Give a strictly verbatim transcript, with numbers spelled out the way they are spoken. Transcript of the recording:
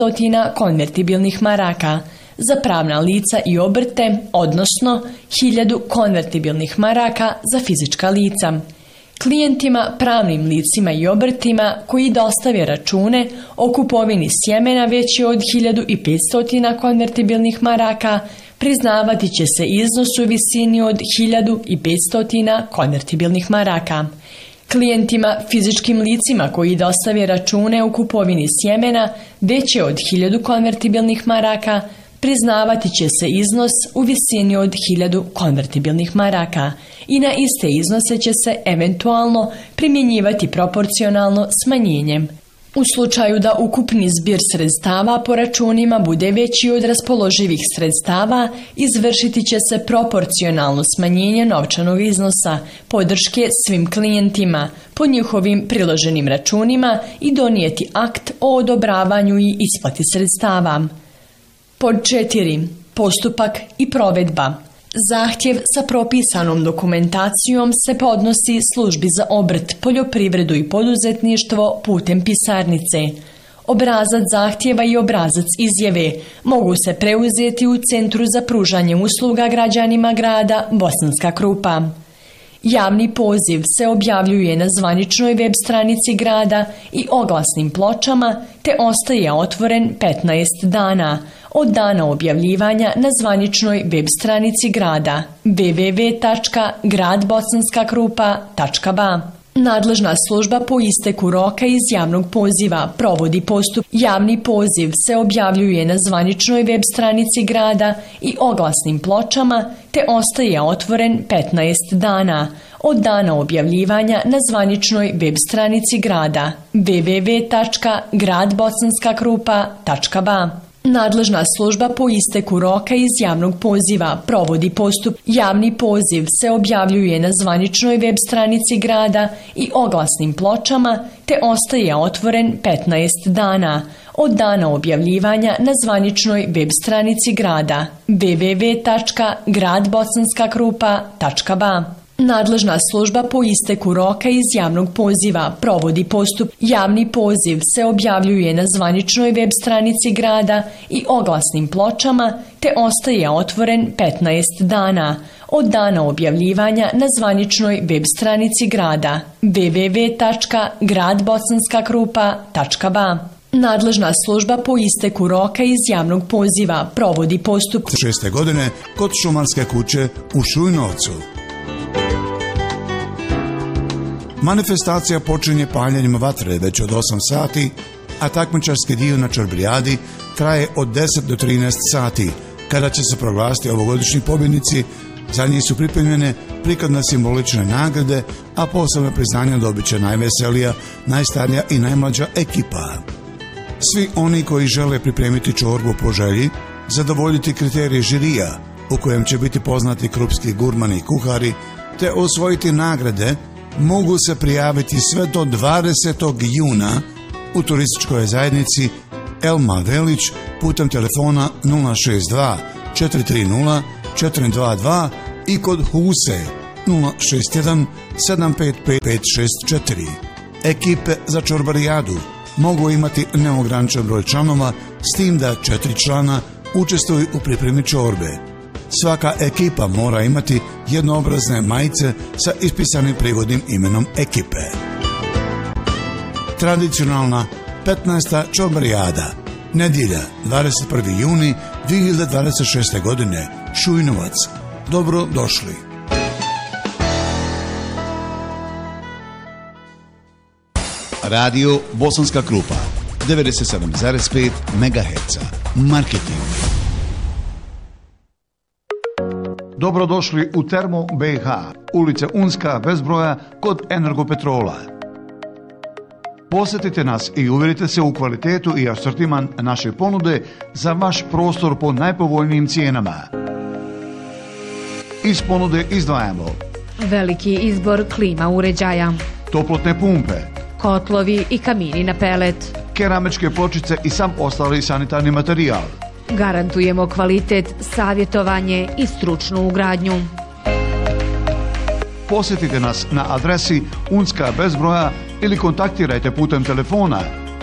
stotina konvertibilnih maraka, za pravna lica i obrte, odnosno hiljadu konvertibilnih maraka za fizička lica. Klijentima, pravnim licima i obrtima koji dostave račune o kupovini sjemena veći od hiljadu petsto konvertibilnih maraka priznavati će se iznos u visini od hiljadu petsto konvertibilnih maraka. Klijentima, fizičkim licima koji dostave račune o kupovini sjemena veće od hiljadu konvertibilnih maraka priznavati će se iznos u visini od hiljadu konvertibilnih maraka i na iste iznose će se eventualno primjenjivati proporcionalno smanjenjem. U slučaju da ukupni zbir sredstava po računima bude veći od raspoloživih sredstava, izvršiti će se proporcionalno smanjenje novčanog iznosa podrške svim klijentima po njihovim priloženim računima i donijeti akt o odobravanju i isplati sredstava. Pod četiri. Postupak i provedba. Zahtjev sa propisanom dokumentacijom se podnosi službi za obrt, poljoprivredu i poduzetništvo putem pisarnice. Obrazac zahtjeva i obrazac izjave mogu se preuzeti u Centru za pružanje usluga građanima grada Bosanska Krupa. Javni poziv se objavljuje na zvaničnoj web stranici grada i oglasnim pločama te ostaje otvoren petnaest dana od dana objavljivanja na zvaničnoj web stranici grada w w w tačka grad bosanska krupa tačka b a. Nadležna služba po isteku roka iz javnog poziva provodi postup. Javni poziv se objavljuje na zvaničnoj web stranici grada i oglasnim pločama te ostaje otvoren petnaest dana od dana objavljivanja na zvaničnoj web stranici grada w w w tačka grad bosanska krupa tačka b a. Nadležna služba po isteku roka iz javnog poziva provodi postup. Javni poziv se objavljuje na zvaničnoj web stranici grada i oglasnim pločama te ostaje otvoren petnaest dana od dana objavljivanja na zvaničnoj web stranici grada w w w tačka grad bosanska krupa tačka b a. Nadležna služba po isteku roka iz javnog poziva provodi postup. Javni poziv se objavljuje na zvaničnoj web stranici grada i oglasnim pločama te ostaje otvoren petnaest dana od dana objavljivanja na zvaničnoj web stranici grada w w w tačka grad bosanska krupa tačka b a. Nadležna služba po isteku roka iz javnog poziva provodi postup. šeste godine kod Šumarske kuće u Šujnovcu. Manifestacija počinje paljenjem vatre već od osam sati, a takmičarski dio na Čorbrijadi traje od deset do trinaest sati, kada će se proglasiti ovogodišnji pobjednici. Za njih su pripremljene prikladne simbolične nagrade, a posebno priznanje dobit će najveselija, najstarija i najmlađa ekipa. Svi oni koji žele pripremiti čorbu po želji, zadovoljiti kriterije žirija, u kojem će biti poznati krupski gurmani i kuhari, te osvojiti nagrade, mogu se prijaviti sve do dvadesetog juna u turističkoj zajednici Elma Velić putem telefona nula šest dva četiri tri nula četiri dva dva i kod Huse nula šest jedan sedam pet pet pet šest četiri. Ekipe za čorbarijadu mogu imati neograničen broj članova, s tim da četiri člana učestvuju u pripremi čorbe. Svaka ekipa mora imati jednoobrazne majice sa ispisanim prigodnim imenom ekipe. Tradicionalna petnaesta čorbarijada, nedjelja dvadeset prvi juni dvije hiljade dvadeset šeste. godine, Šujnovac. Dobro došli. Radio Bosanska Krupa, devedeset sedam zarez pet megaherca. Marketing. Dobrodošli u Termo B i H, ulica Unska bez broja kod Energopetrola. Posjetite nas i uvjerite se u kvalitetu i asortiman naše ponude za vaš prostor po najpovoljnijim cijenama. Iz ponude izdvajamo veliki izbor klima uređaja, toplotne pumpe, kotlovi i kamini na pelet, keramičke pločice i sam ostali sanitarni materijal. Garantujemo kvalitet, savjetovanje i stručnu ugradnju. Posjetite nas na adresi Unska bez broja ili kontaktirajte putem telefona